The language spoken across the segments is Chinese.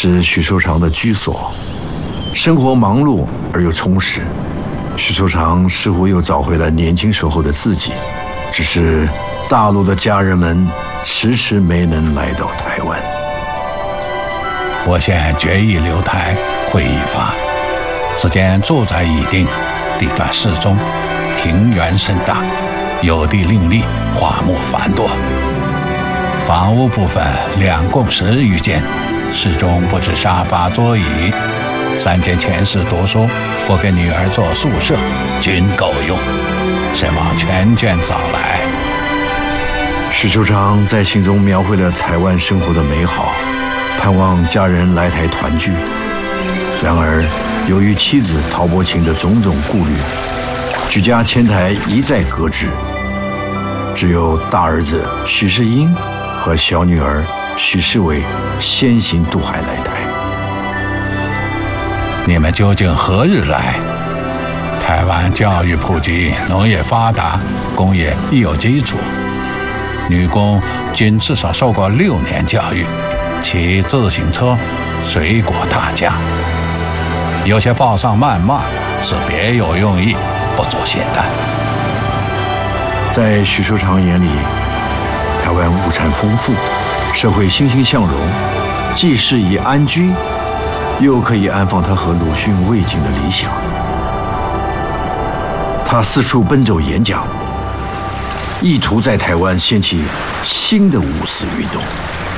是许寿裳的居所，生活忙碌而又充实。许寿裳似乎又找回了年轻时候的自己，只是大陆的家人们迟迟没能来到台湾。 我现决意留台，会议发。此间住宅已定，地段适中，庭园甚大，有地林立，花木繁多。房屋部分2共10余间，室中布置沙发桌椅，3间前室读书或给女儿做宿舍，均够用。神望全卷早来。 许寿裳在信中描绘了台湾生活的美好，盼望家人来台团聚。然而，由于妻子陶伯琴的种种顾虑，举家迁台一再搁置。只有大儿子许世英和小女儿许世伟先行渡海来台。 你们究竟何日来？台湾教育普及，农业发达，工业亦有基础，女工均至少受过6年教育，骑自行车，水果大家。有些报上谩骂，是别有用意，不足信待。 在许寿裳眼里，台湾物产丰富，社会欣欣向荣，既适宜安居，又可以安放他和鲁迅未尽的理想。他四处奔走演讲，意图在台湾掀起新的五四运动。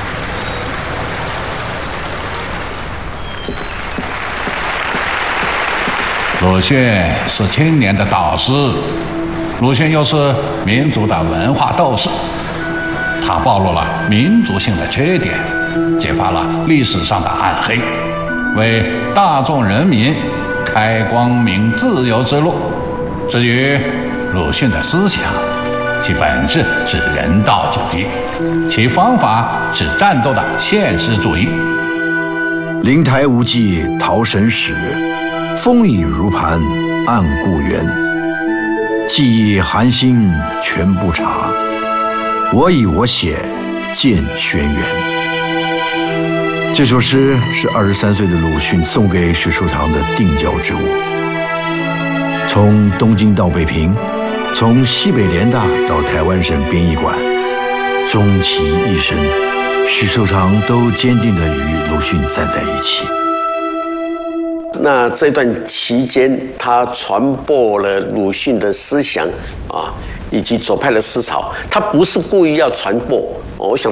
鲁迅是青年的导师，鲁迅又是民族的文化斗士，他暴露了民族性的缺点，揭发了历史上的暗黑，为大众人民开光明自由之路。至于鲁迅的思想，其本质是人道主义，其方法是战斗的现实主义。 灵台无际陶神使，风雨如磐暗故园。记忆寒心全不察，我以我写见轩辕。这首诗是23岁的鲁迅送给许寿裳的定交之物。从东京到北平，从西北联大到台湾省编译馆，终其一生，许寿裳都坚定地与鲁迅站在一起。 那这段期间，他传播了鲁迅的思想啊，以及左派的思潮。他不是故意要传播，我想